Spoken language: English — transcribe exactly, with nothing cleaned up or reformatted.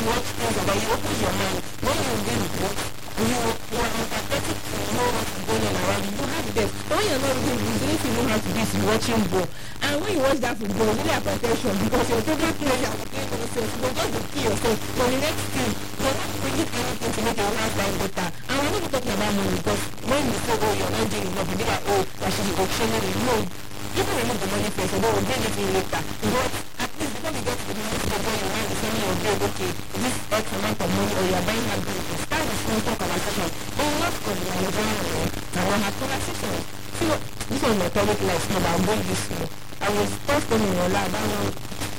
watch things and then you open your mind. When you read books, you, you are empathetic to know what's going on around you. You have depth. But when you're not reading books, you don't even know how to do is watching ball. And when you watch that football, you really have attention because your favorite player is playing nonsense. You just to kill yourself. For the next thing, you're not bringing anything to make your life life better. And we're not even talking about money because when you say, oh, you're not doing enough, you be like, oh, I should be auctioning. No, you can remove the money first and then we'll bring it in later. But at least before we get to the money stage where your mind is telling your brain, okay, this X amount of money or you're buying that business, start with small talk conversation. But not from the environment. And we'll have conversations. See, this was my public life, but I'm going this way. I was first in your lab, I was